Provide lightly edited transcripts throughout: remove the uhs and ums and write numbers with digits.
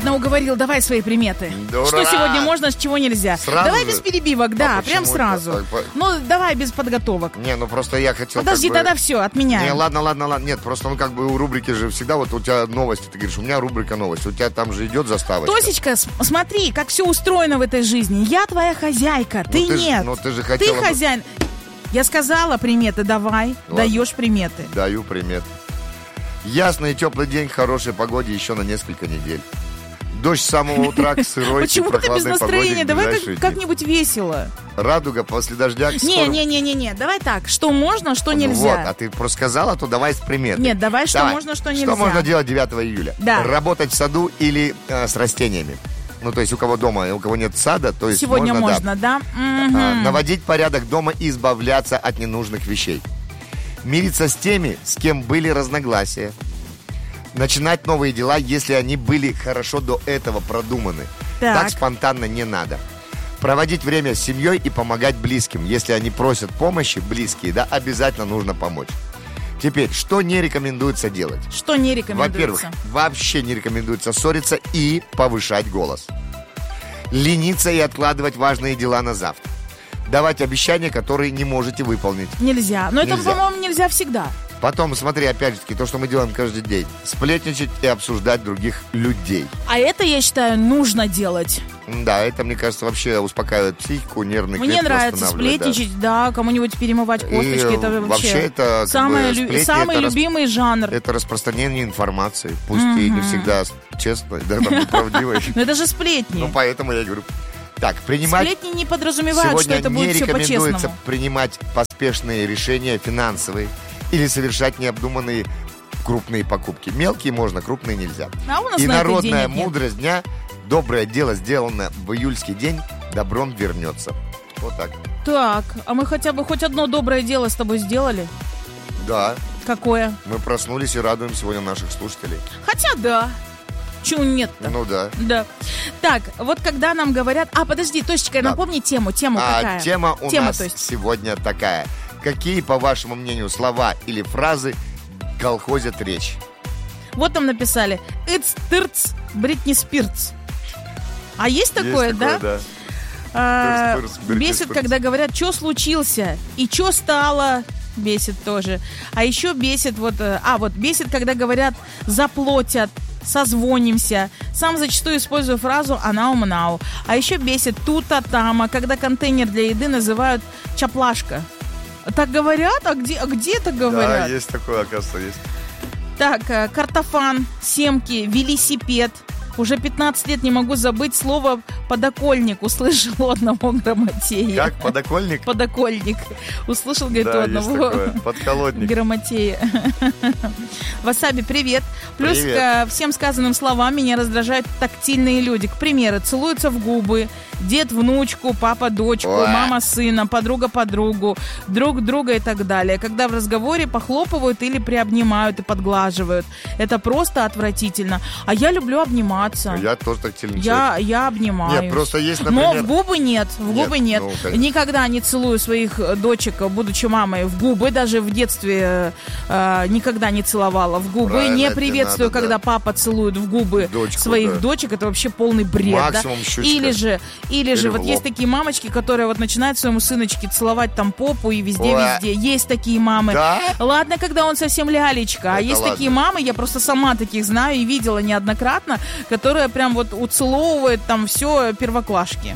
Ладно, уговорил, давай свои приметы. Да что ура! сегодня можно, с чего нельзя. Сразу давай же? без перебивок, да, прям почему сразу. это? Ну, давай без подготовок. Не, ну просто я хотел... Подожди, как бы... тогда все, отменяем. Не, ладно. Нет, просто ну как бы у рубрики же всегда вот у тебя новости. Ты говоришь, у меня рубрика новости. У тебя там же идет заставочка. Тосечка, смотри, как все устроено в этой жизни. Я твоя хозяйка, ты нет. Ну ты же хотела... Ты хозяин. Я сказала приметы, давай. Ладно. Даешь приметы. Даю приметы. Ясный и теплый день в хорошей погоде еще на несколько недель. Дождь с самого утра к сырой и Почему ты без прохладной настроения? погоде в Давай ближайшие дни. как-нибудь весело. Радуга после дождя к скорому... Не, давай так. Что можно, что нельзя. Вот, а ты просто сказала, то давай с приметы. Нет, давай, что можно, что нельзя. Что можно делать 9 июля? Да. Работать в саду или с растениями. Ну, то есть у кого дома, у кого нет сада, то есть сегодня можно, да? Наводить порядок дома и избавляться от ненужных вещей. Мириться с теми, с кем были разногласия. Начинать новые дела, если они были хорошо до этого продуманы. Так спонтанно не надо. Проводить время с семьей и помогать близким. Если они просят помощи, близкие, да, обязательно нужно помочь. Теперь, что не рекомендуется делать? Что не рекомендуется? Во-первых, вообще не рекомендуется ссориться и повышать голос. Лениться и откладывать важные дела на завтра. Давать обещания, которые не можете выполнить. Нельзя. Но это, Нельзя. по-моему, нельзя всегда. Потом, смотри, опять же таки, то, что мы делаем каждый день. Сплетничать и обсуждать других людей. А это, я считаю, нужно делать. Да, это, мне кажется, вообще успокаивает психику, нервные клетки. Мне нравится восстанавливает, сплетничать, да, кому-нибудь перемывать косточки. Это вообще это самый сплетни, любимый жанр. Это распространение информации. Пусть и не всегда честно, да, там неправдивой. Но это же сплетни. Ну, поэтому я говорю... Так, принимать... Сплетни не подразумевают, что это будет все Сегодня не рекомендуется по-честному. принимать поспешные решения финансовые или совершать необдуманные крупные покупки. Мелкие можно, крупные нельзя. А у нас И на это народная денег нет. мудрость дня: доброе дело, сделано в июльский день, добром вернется. Вот так. Так, а мы хотя бы хоть одно доброе дело с тобой сделали? Да, Какое? мы проснулись и радуем сегодня наших слушателей. Хотя да. Чего нет-то? Ну да. Да. Так, вот когда нам говорят... подожди, Тосечка, Да. напомни тему. Тему какая? Тема у нас то есть. сегодня такая. Какие, по вашему мнению, слова или фразы колхозят речь? Вот там написали «It's тырц, Бритни Спирц». А есть такое, да? Тырц, Бритни Бесит, Спирц. когда говорят, что случился и что стало. Бесит тоже. А еще бесит бесит, когда говорят «заплатят», «созвонимся». Сам зачастую использую фразу «анау-мнау». А еще бесит «тута-тама», когда контейнер для еды называют «чаплашка». Так говорят? А где это говорят? Да, есть такое, оказывается, есть. Так, картофан, семки, велосипед. Уже 15 лет не могу забыть слово «подокольник». Услышал у одного грамотея. Как, подокольник? Подокольник. Услышал, говорит, у Да, есть одного такое, подколодник. грамотея. Васаби, привет. Плюс Привет. ко всем сказанным словам меня раздражают тактильные люди. К примеру, целуются в губы, дед внучку, папа дочку, Ой. мама сына, подруга подругу, друг друга и так далее. Когда в разговоре похлопывают или приобнимают и подглаживают. Это просто отвратительно. А я люблю обниматься. Я тоже тактильный человек. Я обнимаю. Нет, просто есть, например... Но в губы нет, ну, конечно. Никогда не целую своих дочек, будучи мамой, в губы. Даже в детстве никогда не целовала в губы. Правильно, не это приветствую, надо, когда да. папа целует в губы Дочку, своих да. дочек. Это вообще полный бред. Максимум да? щучка. Или же в вот лоб. есть такие мамочки, которые вот начинают своему сыночке целовать там попу и везде-везде. Есть такие мамы. Да? Ладно, когда он совсем лялечка. А Это есть ладно. такие мамы, я просто сама таких знаю и видела неоднократно, которые прям вот уцеловывают там все первоклашки.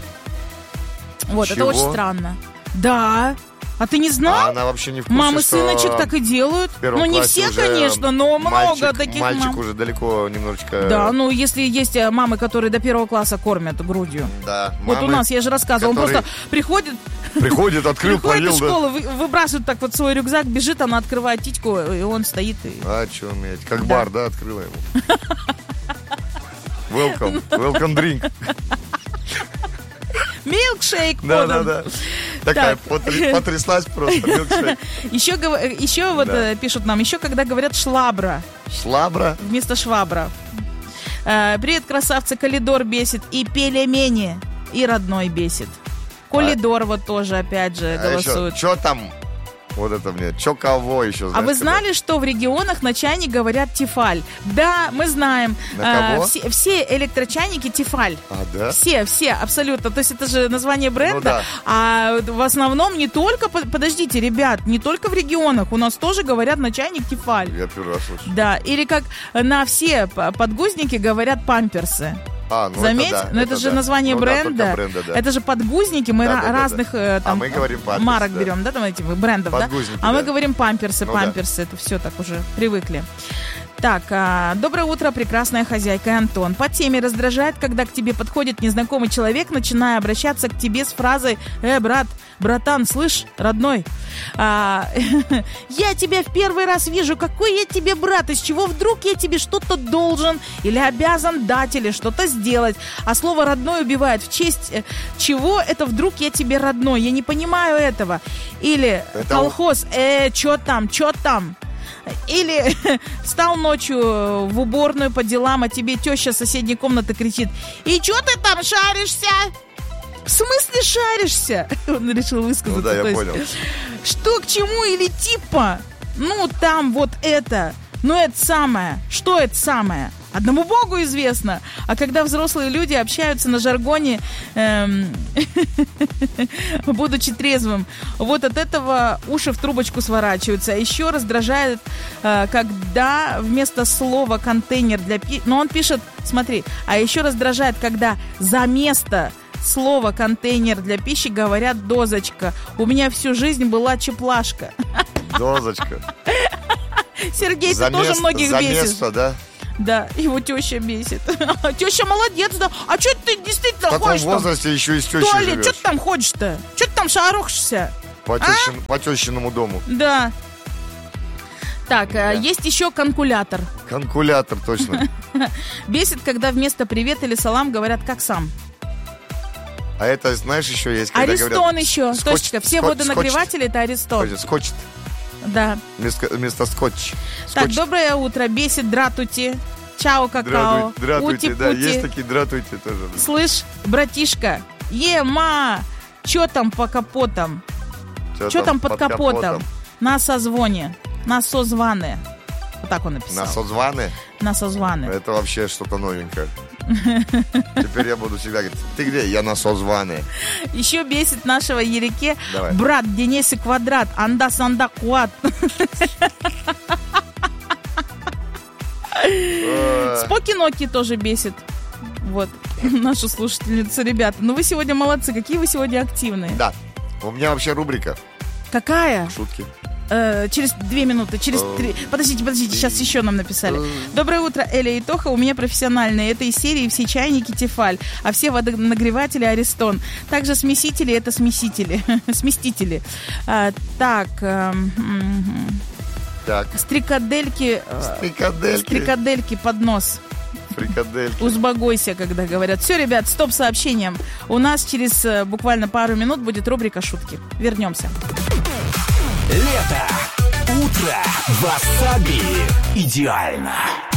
Вот, это Чего? очень странно. Да. А ты не А знал? она вообще не в курсе, Мамы что сыночек так и делают. в первом Ну, не классе все, уже конечно, но много таких мальчик мам. уже далеко немножечко... Да, ну если есть мамы, которые до 1 класса кормят грудью. Да, Вот у мамы, нас, я же рассказывала, он которые просто приходит открыл, приходит поел, из да. школы, выбрасывает так вот свой рюкзак, бежит, она открывает титьку, и он стоит и... А, что уметь? Как Да. бар, да, открыла ему. Welcome drink. Милкшейк Да, подан. да, да. Такая Так. потряслась просто. Милкшейк. Еще вот Да. пишут нам, еще когда говорят шлабра Шлабра. вместо швабра. Привет, красавцы, Калидор бесит, и пельмени, и родной бесит. Колидор вот тоже, опять же, голосует. Что там? Вот это мне. Чё кого еще? А вы знали, что в регионах на чайник говорят тефаль? Да, мы знаем. На кого? Все электрочайники тефаль. А, да? Все, абсолютно. То есть это же название бренда. Ну, да. А в основном не только... Подождите, ребят, не только в регионах. У нас тоже говорят на чайник тефаль. Я первый раз слышу. Да, или как на все подгузники говорят памперсы. Заметь, это, да, но это же да. название бренда. Да. Это же подгузники, мы разных там, мы говорим памперсы, марок да. берем, да, там эти брендов, подгузники, да? А да. мы говорим памперсы, Ну, памперсы, да. это все так уже привыкли. Так, доброе утро, прекрасная хозяйка и Антон. По теме раздражает, когда к тебе подходит незнакомый человек, начиная обращаться к тебе с фразой брат, братан, слышь, родной, я тебя в первый раз вижу, какой я тебе брат, из чего вдруг я тебе что-то должен или обязан дать, или что-то сделать, а слово родной убивает, в честь чего это вдруг я тебе родной, я не понимаю этого. Или это... колхоз, чё там? Или встал ночью в уборную по делам, а тебе теща с соседней комнаты кричит: и чё ты там шаришься? В смысле шаришься? Он решил высказаться. Ну да, я понял. Что к чему или типа? Ну там вот это. Ну это самое. Что это самое? Одному Богу известно. А когда взрослые люди общаются на жаргоне, будучи трезвым, вот от этого уши в трубочку сворачиваются. А еще раздражает, когда вместо слова контейнер для пищи... Но он пишет, смотри, а еще раздражает, когда за место слова контейнер для пищи говорят дозочка. У меня всю жизнь была чеплашка. Дозочка. Сергей, ты тоже многих бесишь. За место, да? Да, его теща бесит. Теща молодец, да. А что ты действительно ходишь? В таком возрасте еще и с тещей Толя, живешь. что ты там ходишь-то? Что ты там шарохаешься? По тещиному дому. Да. Так, есть еще конкулятор. Конкулятор, точно. Бесит, когда вместо привет или салам говорят как сам. А это, знаешь, еще есть, когда Аристон говорят... еще. Точка. Все водонагреватели это Аристон. Скотчет. Да. Вместо скотч. Так, доброе утро. Бесит дратути. Чао, какао. Дратуйте, да, есть такие дратуйте тоже. Слышь, братишка, ма, чё там по капотам? Чё там под капотом? На созвоне, на созваны. Вот так он написал. На созваны? На созваны. Это вообще что-то новенькое. Теперь я буду всегда говорить: ты где? Я на созваны. Еще бесит нашего Ереке. Давай. Брат, Денеси квадрат, анда-санда квад. Споки-ноки тоже бесит. Вот, нашу слушательницу, ребята. Ну вы сегодня молодцы, какие вы сегодня активные. Да, у меня вообще рубрика. Какая? Шутки. Через 2 минуты, через 3. Подождите, сейчас еще нам написали. Доброе утро, Эля и Тоха. У меня профессиональные. Это из серии все чайники Тефаль, а все водонагреватели Аристон. Также смесители — это смесители. Сместители. Так. Стрикадельки. Стрикадельки под нос. Фрикадельки. Узбогойся, когда говорят. Все, ребят, стоп сообщением. У нас через буквально пару минут будет рубрика «Шутки». Вернемся. Лето. Утро. Васаби. Идеально.